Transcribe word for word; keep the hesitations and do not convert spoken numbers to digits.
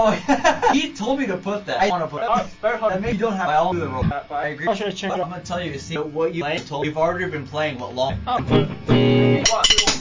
Oh, he told me to put that. I want to put Uh, very hard. that. Maybe you don't have. I'll do the roll. Uh, but I agree. I should have changed. I'm gonna tell you. See what you told. You've already been playing. What long? Oh. One, two,